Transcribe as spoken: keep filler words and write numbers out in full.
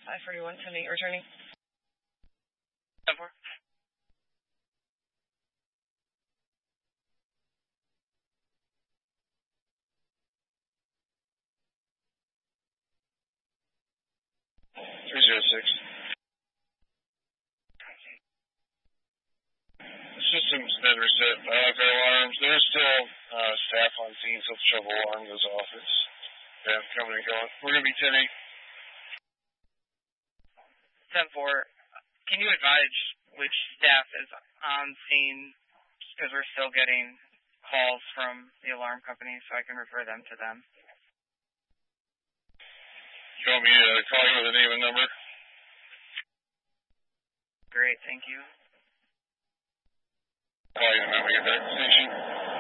five forty-one, ten eight, returning. ten four. three zero six. Systems been reset. Uh, for alarms. There's still uh, staff on scene, so if the trouble alarm goes off, it's them coming and going. We're going to be ten eight. ten four. Can you advise which staff is on scene? Because we're still getting calls from the alarm company, so I can refer them to them. You want me to call you with a name and number? Great, thank you. Call you when we get back to the station.